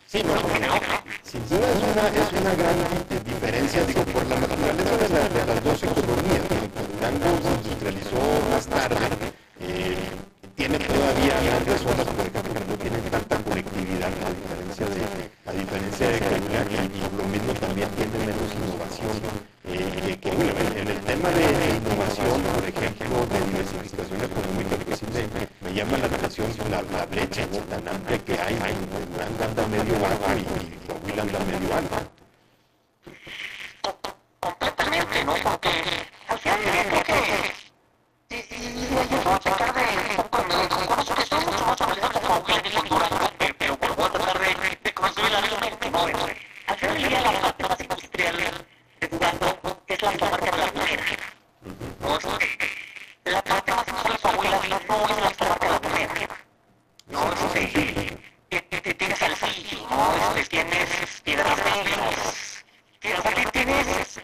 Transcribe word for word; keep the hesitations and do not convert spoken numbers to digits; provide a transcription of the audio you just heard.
Sí, no, no, sin duda es una, es una gran eh, diferencia, digo, por la naturaleza de, la- de las dos economías. Tango se industrializó más tarde, eh, tiene todavía grandes zonas, por ejemplo, que no tienen tanta conectividad, a diferencia de, a diferencia de Colombia, y por lo mismo también tiene menos innovación eh, que, que Cuba. En el tema de, de innovación, por ejemplo, de diversificación económica, pues sí me, me llama la atención la, la brecha tan amplia que hay. Durango anda medio bajo y, y Coahuila anda medio alto. Completamente, ¿no? Porque al final del día creo que y, y, y ayudó a pecar de un poco en el concurso que estoy mucho más familiar con Coahuila que con Durango, pero, pero vuelvo a tratar de, de construir la misma mente, ¿no? Al final del día la parte más industrial de Durango es la comarca de la Gomera, ¿no? La parte más industrial de Coahuila no es la comarca de la Gomera, ¿no? Este, tienes Saltillo, ¿no? Este, tienes Piedras Negras, tienes, tienes